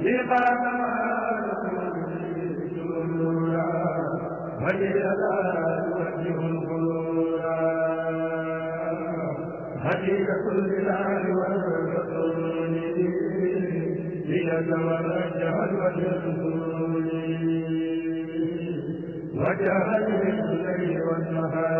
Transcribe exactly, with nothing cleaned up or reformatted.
حقيقة الإله والرسول ليتوجه الوجه وجه الليل والنهار